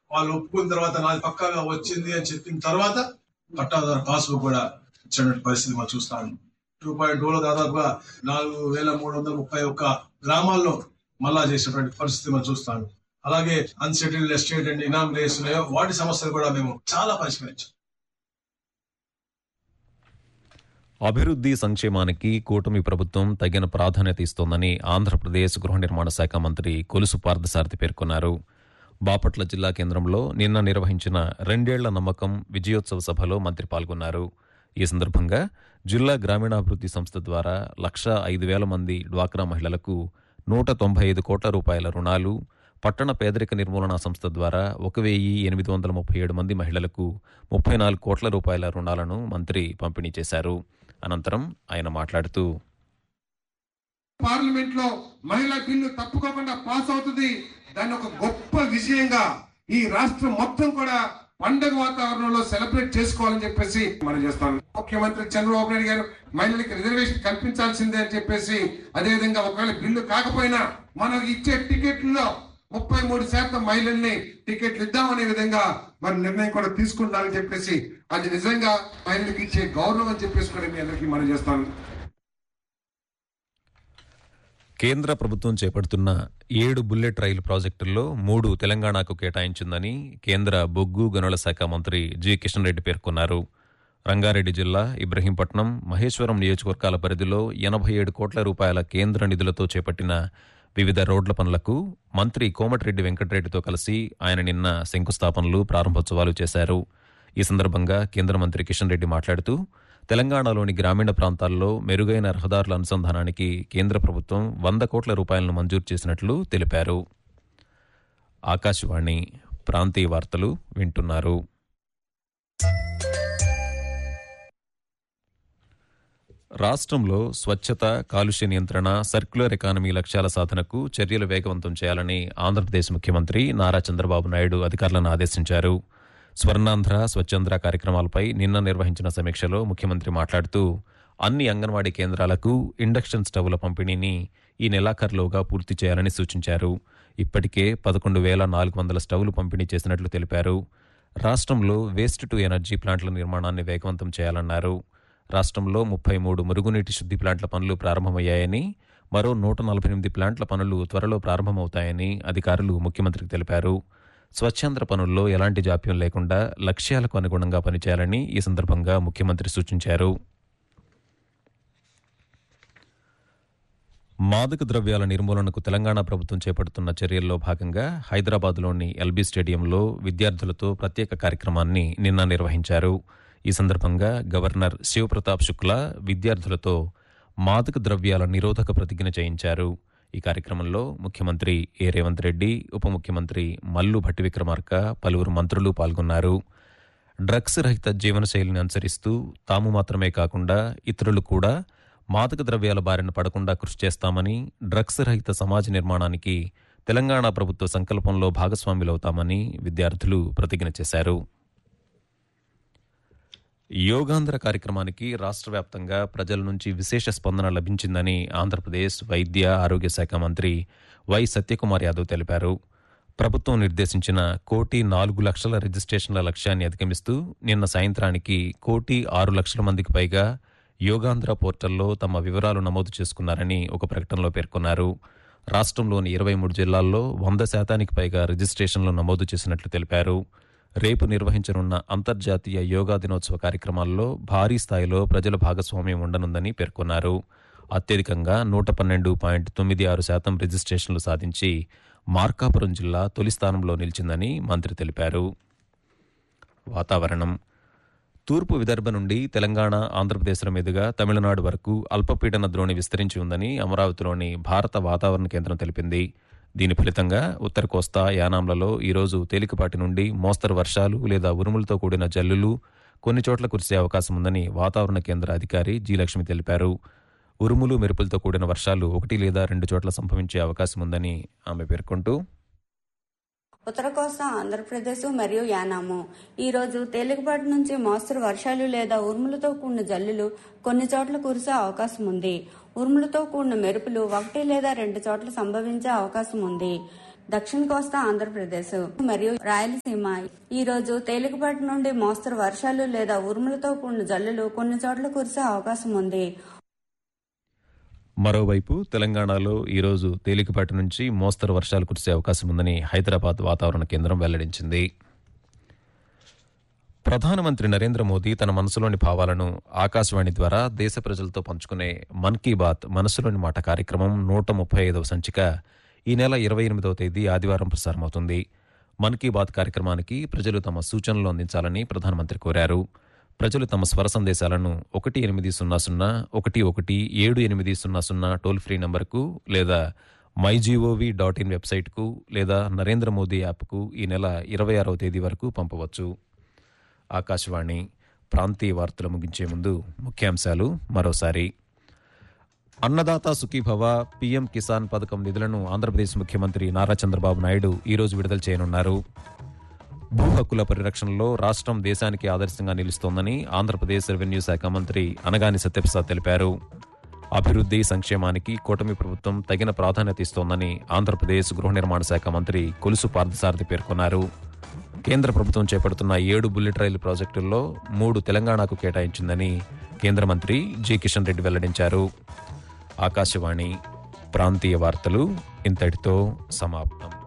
వాళ్ళు ఒప్పుకున్న తర్వాత నాది పక్కాగా వచ్చింది అని చెప్పిన తర్వాత పట్టాదారు పాస్బుక్ కూడా ఇచ్చినటువంటి పరిస్థితి మనం చూస్తాం. 2.2 లో దాదాపుగా 4,331 గ్రామాల్లో మళ్ళా చేసినటువంటి పరిస్థితి మనం చూస్తాం. అలాగే అన్సెటిల్డ్ ఎస్టేట్ అండ్ ఇనామినేస్ వాటి సమస్యలు కూడా మేము చాలా పరిష్కరించాం. అభివృద్ధి సంక్షేమానికి కూటమి ప్రభుత్వం తగిన ప్రాధాన్యత ఇస్తోందని ఆంధ్రప్రదేశ్ గృహ నిర్మాణ శాఖ మంత్రి కొలుసు పార్థసారథి పేర్కొన్నారు. బాపట్ల జిల్లా కేంద్రంలో నిన్న నిర్వహించిన 2 ఏళ్ల నమ్మకం విజయోత్సవ సభలో మంత్రి పాల్గొన్నారు. ఈ సందర్భంగా జిల్లా గ్రామీణాభివృద్ధి సంస్థ ద్వారా 1,05,000 మంది డ్వాక్రా మహిళలకు 195 కోట్ల రూపాయల రుణాలు, పట్టణ పేదరిక నిర్మూలన సంస్థ ద్వారా 1,837 మంది మహిళలకు 34 కోట్ల రూపాయల రుణాలను మంత్రి పంపిణీ చేశారు. అనంతరం ఆయన మాట్లాడుతూ, పార్లమెంట్ లో మహిళా బిల్లు తప్పుకోకుండా పాస్ అవుతుంది. దాన్ని ఒక గొప్ప విజయంగా ఈ రాష్ట్రం మొత్తం కూడా పండుగ వాతావరణంలో సెలబ్రేట్ చేసుకోవాలని చెప్పేసి మనం చేస్తాం. ముఖ్యమంత్రి చంద్రబాబు నాయుడు గారు మహిళలకు రిజర్వేషన్ కల్పించాల్సిందే అని చెప్పేసి, అదేవిధంగా ఒకవేళ బిల్లు కాకపోయినా మనం ఇచ్చే టికెట్లలో 33% మహిళల్ని టికెట్లు ఇద్దామనే విధంగా మరి నిర్ణయం కూడా తీసుకుంటామని చెప్పేసి, అది నిజంగా మహిళలకు ఇచ్చే గౌరవం అని చెప్పేసి కూడా మీ అందరికీ మనం చేస్తాను. కేంద్ర ప్రభుత్వం చేపడుతున్న 7 బుల్లెట్ రైలు ప్రాజెక్టుల్లో 3 తెలంగాణకు కేటాయించిందని కేంద్ర బొగ్గు గనుల శాఖ మంత్రి జి కిషన్ రెడ్డి పేర్కొన్నారు. రంగారెడ్డి జిల్లా ఇబ్రహీంపట్నం, మహేశ్వరం నియోజకవర్గాల పరిధిలో 87 కోట్ల రూపాయల కేంద్ర నిధులతో చేపట్టిన వివిధ రోడ్ల పనులకు మంత్రి కోమటిరెడ్డి వెంకటరెడ్డితో కలిసి ఆయన నిన్న శంకుస్థాపనలు, ప్రారంభోత్సవాలు చేశారు. ఈ సందర్భంగా కేంద్ర మంత్రి కిషన్ రెడ్డి మాట్లాడుతూ, తెలంగాణలోని గ్రామీణ ప్రాంతాల్లో మెరుగైన రహదారుల అనుసంధానానికి కేంద్ర ప్రభుత్వం 100 కోట్ల రూపాయలను మంజూరు చేసినట్లు తెలిపారు. ఆకాశవాణి ప్రాంతీయ వార్తలు వింటున్నారు. రాష్ట్రంలో స్వచ్ఛత, కాలుష్య నియంత్రణ, సర్క్యులర్ ఎకానమీ లక్ష్యాల సాధనకు చర్యలు వేగవంతం చేయాలని ఆంధ్రప్రదేశ్ ముఖ్యమంత్రి నారా చంద్రబాబు నాయుడు అధికారులను ఆదేశించారు. స్వర్ణాంధ్ర, స్వచ్ఛాంధ్ర కార్యక్రమాలపై నిన్న నిర్వహించిన సమీక్షలో ముఖ్యమంత్రి మాట్లాడుతూ, అన్ని అంగన్వాడీ కేంద్రాలకు ఇండక్షన్ స్టవ్ల పంపిణీని ఈ నెలాఖరులోగా పూర్తి చేయాలని సూచించారు. ఇప్పటికే 11,400 స్టవ్లు పంపిణీ చేసినట్లు తెలిపారు. రాష్ట్రంలో వేస్ట్ టు ఎనర్జీ ప్లాంట్ల నిర్మాణాన్ని వేగవంతం చేయాలన్నారు. రాష్ట్రంలో 33 మురుగునీటి శుద్ధి ప్లాంట్ల పనులు ప్రారంభమయ్యాయని, మరో 148 ప్లాంట్ల పనులు త్వరలో ప్రారంభమవుతాయని అధికారులు ముఖ్యమంత్రికి తెలిపారు. స్వచ్ఛాంధ్ర పనుల్లో ఎలాంటి జాప్యం లేకుండా లక్ష్యాలకు అనుగుణంగా పనిచేయాలని ఈ సందర్భంగా ముఖ్యమంత్రి సూచించారు. మాదక ద్రవ్యాల నిర్మూలనకు తెలంగాణ ప్రభుత్వం చేపడుతున్న చర్యల్లో భాగంగా హైదరాబాద్లోని ఎల్బీ స్టేడియంలో విద్యార్థులతో ప్రత్యేక కార్యక్రమాన్ని నిన్న నిర్వహించారు. ఈ సందర్భంగా గవర్నర్ శివప్రతాప్ శుక్లా విద్యార్థులతో మాదక ద్రవ్యాల నిరోధక ప్రతిజ్ఞ చేయించారు. ఈ కార్యక్రమంలో ముఖ్యమంత్రి ఏ రేవంత్ రెడ్డి, ఉప ముఖ్యమంత్రి మల్లు భట్టి విక్రమార్క, పలువురు మంత్రులు పాల్గొన్నారు. డ్రగ్స్ రహిత జీవనశైలిని అనుసరిస్తూ తాము మాత్రమే కాకుండా ఇతరులు కూడా మాదక ద్రవ్యాల బారిన పడకుండా కృషి చేస్తామని, డ్రగ్స్ రహిత సమాజ నిర్మాణానికి తెలంగాణ ప్రభుత్వ సంకల్పంలో భాగస్వాములవుతామని విద్యార్థులు ప్రతిజ్ఞ చేశారు. యోగాంధ్ర కార్యక్రమానికి రాష్ట్ర వ్యాప్తంగా ప్రజల నుంచి విశేష స్పందన లభించిందని ఆంధ్రప్రదేశ్ వైద్య ఆరోగ్య శాఖ మంత్రి వై సత్యకుమార్ యాదవ్ తెలిపారు. ప్రభుత్వం నిర్దేశించిన 1,04,00,000 రిజిస్ట్రేషన్ల లక్ష్యాన్ని అధిగమిస్తూ నిన్న సాయంత్రానికి 1,06,00,000 మందికి పైగా యోగాంధ్ర పోర్టల్లో తమ వివరాలు నమోదు చేసుకున్నారని ఒక ప్రకటనలో పేర్కొన్నారు. రాష్ట్రంలోని 23 జిల్లాల్లో 100% పైగా రిజిస్ట్రేషన్లు నమోదు చేసినట్లు తెలిపారు. రేపు నిర్వహించనున్న అంతర్జాతీయ యోగా దినోత్సవ కార్యక్రమాల్లో భారీ స్థాయిలో ప్రజల భాగస్వామ్యం ఉండనుందని పేర్కొన్నారు. అత్యధికంగా 112.96% రిజిస్ట్రేషన్లు సాధించి మార్కాపురం జిల్లా తొలి స్థానంలో నిలిచిందని మంత్రి తెలిపారు. వాతావరణం. తూర్పు విదర్భ నుండి తెలంగాణ, ఆంధ్రప్రదేశ్ల మీదుగా తమిళనాడు వరకు అల్పపీడన ద్రోణి విస్తరించి ఉందని అమరావతిలోని భారత వాతావరణ కేంద్రం తెలిపింది. దీని ఫలితంగా ఉత్తర కోస్తా, యానాంలలో ఈరోజు తేలికపాటి నుండి మోస్తరు వర్షాలు లేదా ఉరుములతో కూడిన జల్లులు కొన్ని చోట్ల కురిసే అవకాశం ఉందని వాతావరణ కేంద్ర అధికారి జి లక్ష్మి తెలిపారు. ఉరుములు, మెరుపులతో కూడిన వర్షాలు 1 లేదా 2 చోట్ల సంభవించే అవకాశం ఉందని ఆమె పేర్కొంటూ, ఉత్తర కోస్తా ఆంధ్రప్రదేశ్ మరియు యానాము ఈరోజు తేలికపాటి నుంచి మోస్తరు వర్షాలు లేదా ఉరుములతో కూడిన జల్లులు కొన్ని చోట్ల కురిసే అవకాశం ఉంది. ఉరుములతో కూడిన మెరుపులు 1 లేదా 2 చోట్ల సంభవించే అవకాశం ఉంది. దక్షిణ కోస్తా ఆంధ్రప్రదేశ్ మరియు రాయలసీమ ఈ రోజు తేలికపాటి నుండి మోస్తరు వర్షాలు లేదా ఉరుములతో కూడిన జల్లులు కొన్ని చోట్ల కురిసే అవకాశం ఉంది. మరోవైపు తెలంగాణలో ఈరోజు తేలికపాటి నుంచి మోస్తరు వర్షాలు కురిసే అవకాశం ఉందని హైదరాబాద్ వాతావరణ కేంద్రం వెల్లడించింది. ప్రధానమంత్రి నరేంద్ర మోదీ తన మనసులోని భావాలను ఆకాశవాణి ద్వారా దేశ ప్రజలతో పంచుకునే మన్ కీ బాత్ మనసులోని మాట కార్యక్రమం 135వ సంచిక ఈ నెల 28వ తేదీ ఆదివారం ప్రసారమవుతుంది. మన్ కీ బాత్ కార్యక్రమానికి ప్రజలు తమ సూచనలు అందించాలని ప్రధానమంత్రి కోరారు. ప్రజలు తమ స్వర సందేశాలను 1800-11-7800 టోల్ ఫ్రీ నంబర్కు లేదా mygov.in వెబ్సైట్కు లేదా నరేంద్ర మోదీ యాప్కు ఈ నెల 26వ తేదీ వరకు పంపవచ్చు. ఆకాశవాణి ప్రాంతీయ వార్తలు ముగించే ముందు ముఖ్యాంశాలు మరోసారి. అన్నదాత సుఖీభవ పీఎం కిసాన్ పథకం నిధులను ఆంధ్రప్రదేశ్ ముఖ్యమంత్రి నారా చంద్రబాబు నాయుడు ఈరోజు విడుదల చేయనున్నారు. భూ హక్కుల పరిరక్షణలో రాష్ట్రం దేశానికి ఆదర్శంగా నిలుస్తోందని ఆంధ్రప్రదేశ్ రెవెన్యూ శాఖ మంత్రి అనగాని సత్యప్రసాద్ తెలిపారు. అభివృద్ధి సంక్షేమానికి కూటమి ప్రభుత్వం తగిన ప్రాధాన్యత ఇస్తోందని ఆంధ్రప్రదేశ్ గృహ నిర్మాణ శాఖ మంత్రి కొలుసు పార్థసారథి పేర్కొన్నారు. కేంద్ర ప్రభుత్వం చేపడుతున్న 7 బుల్లెట్ రైలు ప్రాజెక్టుల్లో 3 తెలంగాణకు కేటాయించిందని కేంద్ర మంత్రి జి కిషన్ రెడ్డి వెల్లడించారు. ఆకాశవాణి ప్రాంతీయ వార్తలు ఇంతటితో సమాప్తం.